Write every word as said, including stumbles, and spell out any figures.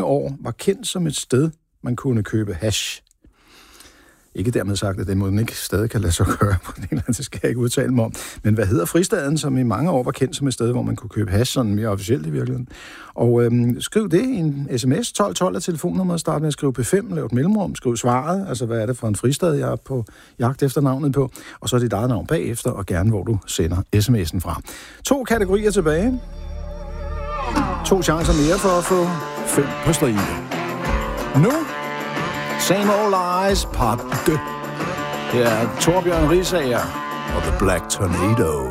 år var kendt som et sted, man kunne købe hash. Ikke dermed sagt, at det må den ikke stadig kan lade sig gøre på den eller anden, det skal jeg ikke udtale mig om. Men hvad hedder Fristaden, som i mange år var kendt som et sted, hvor man kunne købe hash, sådan mere officielt i virkeligheden. Og øhm, skriv det i en sms, tolv tolv er telefonnummeret, start med at skrive P fem, lav et mellemrum, skriv svaret, altså hvad er det for en fristad, jeg er på jagt efter navnet på, og så er dit eget navn bagefter, og gerne hvor du sender sms'en fra. To kategorier tilbage. To chancer mere for at få fem på stribe. Nu Same Old Lies, part to. Her er Torbjørn Risager og The Black Tornado.